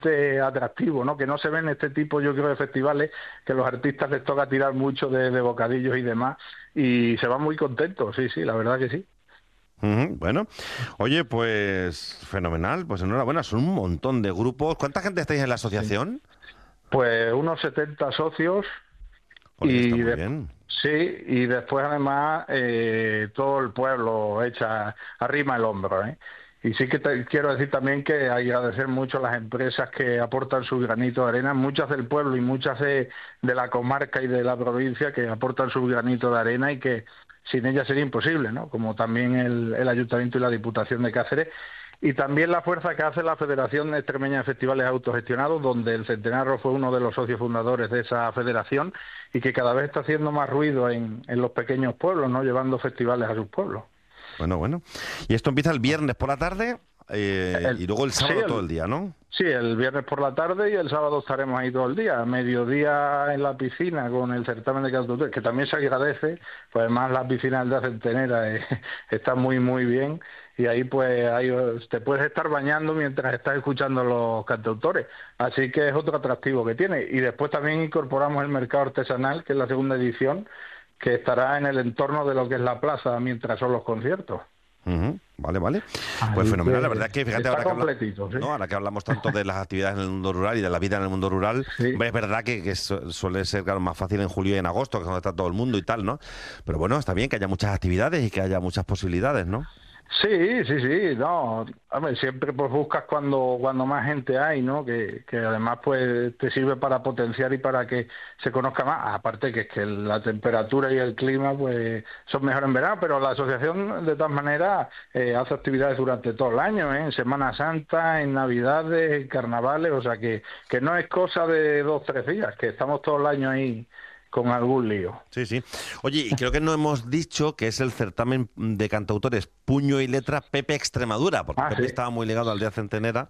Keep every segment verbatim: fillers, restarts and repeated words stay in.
atractivo, ¿no? Que no se ven este tipo, yo creo, de festivales, que los artistas les toca tirar mucho de, de bocadillos y demás, y se van muy contentos, sí, sí, la verdad que sí. Ujú, bueno, oye, pues fenomenal, pues enhorabuena, son un montón de grupos. ¿Cuánta gente estáis en la Sí. asociación? Pues unos setenta socios. Jolín, está Y muy de- bien. sí, y después además eh, todo el pueblo echa arrima el hombro, ¿eh? Y sí que te, quiero decir también que hay que agradecer mucho a las empresas que aportan su granito de arena, muchas del pueblo y muchas de, de la comarca y de la provincia que aportan su granito de arena y que sin ellas sería imposible, ¿no? Como también el, el Ayuntamiento y la Diputación de Cáceres. Y también la fuerza que hace la Federación Extremeña de Festivales Autogestionados, donde el Centenario fue uno de los socios fundadores de esa federación y que cada vez está haciendo más ruido en, en los pequeños pueblos, ¿no? Llevando festivales a sus pueblos. Bueno, bueno. Y esto empieza el viernes por la tarde eh, El, y luego el sí, sábado todo el, el día, ¿no? sí, el viernes por la tarde y el sábado estaremos ahí todo el día. A mediodía en la piscina con el certamen de cantautores, que también se agradece, pues además la piscina de Centenera eh, está muy, muy bien. Y ahí pues ahí te puedes estar bañando mientras estás escuchando a los cantautores. Así que es otro atractivo que tiene. Y después también incorporamos el mercado artesanal, que es la segunda edición, que estará en el entorno de lo que es la plaza mientras son los conciertos. Ujú, vale, vale. Pues Así fenomenal, la verdad que es que fíjate está ahora que habla, completito, ¿sí? ¿no? Ahora que hablamos tanto de las actividades en el mundo rural y de la vida en el mundo rural, Sí. hombre, es verdad que, que su- suele ser claro, más fácil en julio y en agosto, que es donde está todo el mundo y tal, ¿no? Pero bueno, está bien que haya muchas actividades y que haya muchas posibilidades, ¿no? Sí, sí, sí, no, hombre, siempre pues buscas cuando cuando más gente hay, ¿no? Que, que además pues te sirve para potenciar y para que se conozca más, aparte que es que la temperatura y el clima pues son mejor en verano, pero la asociación de todas maneras eh, hace actividades durante todo el año, ¿eh? En Semana Santa, en Navidades, en Carnavales, o sea que, que no es cosa de dos, tres días, que estamos todo el año ahí con algún lío. Sí, sí. Oye, y creo que no hemos dicho que es el certamen de cantautores Puño y Letra Pepe Extremadura, porque Ah, Pepe sí, estaba muy ligado a Aldea Centenera,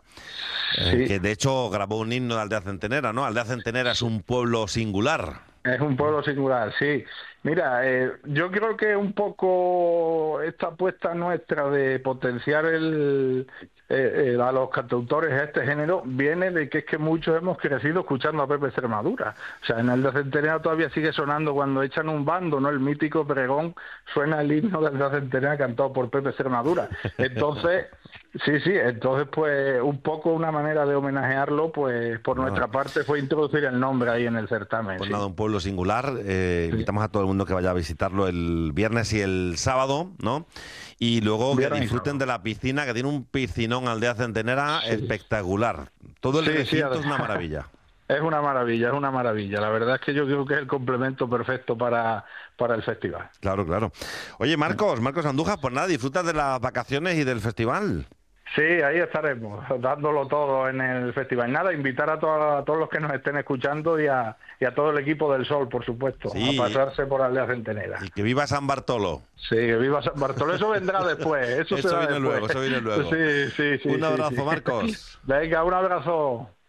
eh, sí. que de hecho grabó un himno de Aldea Centenera, ¿no? Aldea Centenera es un pueblo singular. Es un pueblo singular, sí. Mira, eh, yo creo que un poco esta apuesta nuestra de potenciar el, eh, eh, a los cantautores a este género viene de que es que muchos hemos crecido escuchando a Pepe Extremadura. O sea, en el de Centenera todavía sigue sonando cuando echan un bando, ¿no? El mítico pregón, suena el himno del de Centenera cantado por Pepe Extremadura. Entonces, sí, sí, entonces pues un poco una manera de homenajearlo, pues por Pues nada, nuestra parte fue introducir el nombre ahí en el certamen, pues sí. nada, un pueblo singular. Eh, Sí. invitamos a todo el mundo que vaya a visitarlo el viernes y el sábado, ¿no? Y luego que Viernes y disfruten sábado. de la piscina, que tiene un piscinón Aldea Centenera Sí, espectacular. Todo el sí, sí, recinto es además, una maravilla. es una maravilla, es una maravilla. La verdad es que yo creo que es el complemento perfecto para, para el festival. Claro, claro. Oye, Marcos, Marcos Andújar, pues nada, disfruta de las vacaciones y del festival. Sí, ahí estaremos, dándolo todo en el festival. Nada, invitar a, to- a todos los que nos estén escuchando y a, y a todo el equipo del Sol, por supuesto, a Sí, pasarse por Aldea Centenera. y que viva San Bartolo. Sí, que viva San Bartolomé, eso vendrá después, eso Eso será viene después. luego, eso viene luego. Sí, sí, sí, Un sí, sí. abrazo, Marcos. Venga, un abrazo.